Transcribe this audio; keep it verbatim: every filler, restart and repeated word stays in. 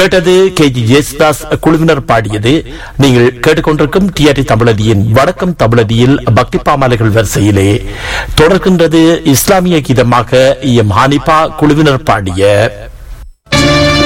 கேட்டது K G Yesudas குழுவினர் பாடியது. நீங்கள் கேட்டுக்கொண்டிருக்கும் டிஆர்டி தமிழதியின் வடக்கம் தமிழதியில் பக்தி பாமாலைகள் வரிசையிலே தொடர்கின்றது இஸ்லாமிய கீதமாக எம் ஹானிபா குழுவினர் பாடிய